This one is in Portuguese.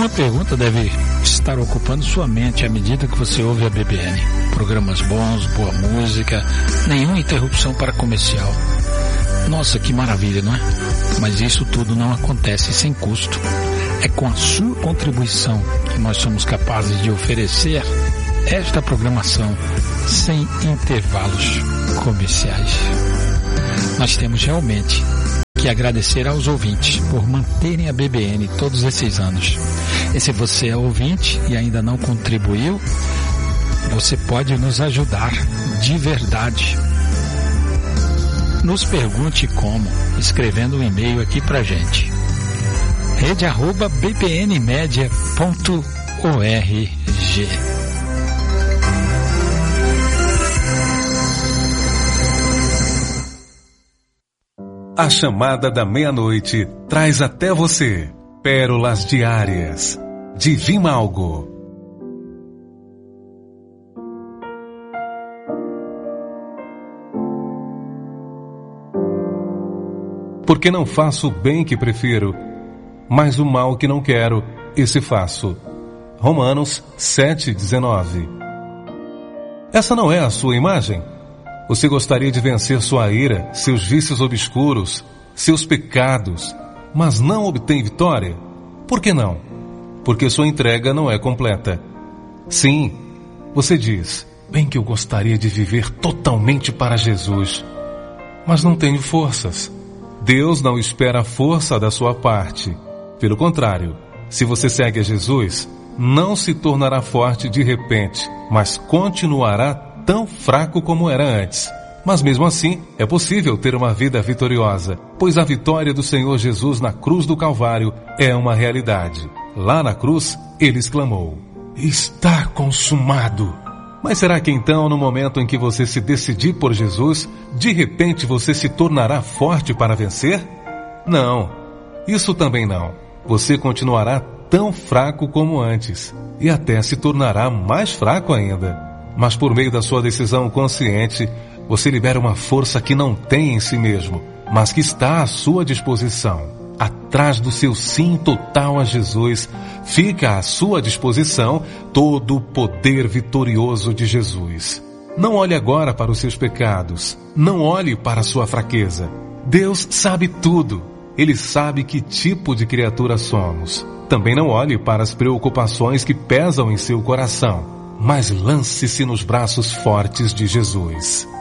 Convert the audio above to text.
mesma pergunta deve estar ocupando sua mente à medida que você ouve a BBN. Programas bons, boa música, nenhuma interrupção para comercial. Nossa, que maravilha, não é? Mas isso tudo não acontece sem custo. É com a sua contribuição que nós somos capazes de oferecer esta programação sem intervalos comerciais. Nós temos realmente que agradecer aos ouvintes por manterem a BBN todos esses anos. E se você é ouvinte e ainda não contribuiu, você pode nos ajudar de verdade. Nos pergunte como, escrevendo um e-mail aqui pra gente. rede@bbnmedia.org. A chamada da meia-noite traz até você pérolas diárias de Vimalgo. Porque não faço o bem que prefiro, mas o mal que não quero, esse faço. Romanos 7:19. Essa não é a sua imagem? Você gostaria de vencer sua ira, seus vícios obscuros, seus pecados, mas não obtém vitória? Por que não? Porque sua entrega não é completa. Sim, você diz, bem que eu gostaria de viver totalmente para Jesus, mas não tenho forças. Deus não espera a força da sua parte. Pelo contrário, se você segue a Jesus, não se tornará forte de repente, mas continuará tão fraco como era antes. Mas mesmo assim, é possível ter uma vida vitoriosa, pois a vitória do Senhor Jesus na cruz do Calvário é uma realidade. Lá na cruz, ele exclamou, está consumado. Mas será que então, no momento em que você se decidir por Jesus, de repente você se tornará forte para vencer? Não, isso também não. Você continuará tão fraco como antes, e até se tornará mais fraco ainda. Mas por meio da sua decisão consciente, você libera uma força que não tem em si mesmo, mas que está à sua disposição. Atrás do seu sim total a Jesus, fica à sua disposição todo o poder vitorioso de Jesus. Não olhe agora para os seus pecados, não olhe para a sua fraqueza. Deus sabe tudo, Ele sabe que tipo de criatura somos. Também não olhe para as preocupações que pesam em seu coração, mas lance-se nos braços fortes de Jesus.